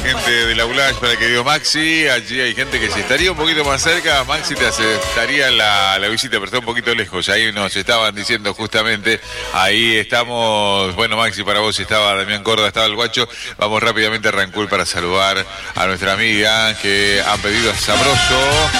gente de la ULAJ, para el querido Maxi. Allí hay gente que si estaría un poquito más cerca, Maxi te aceptaría la visita, pero está un poquito lejos. Ahí nos estaban diciendo justamente, ahí estamos. Bueno, Maxi, para vos estaba Damián Córdoba, estaba el guacho. Vamos rápidamente a Rancul para saludar a nuestra amiga que han pedido a Sabroso.